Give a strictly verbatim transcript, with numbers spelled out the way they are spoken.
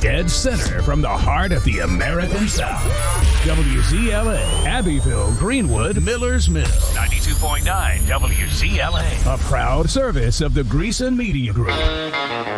dead center from the heart of the American South. W Z L A, Abbeville, Greenwood, Millers Mill. ninety-two point nine W Z L A. A proud service of the Greason Media Group.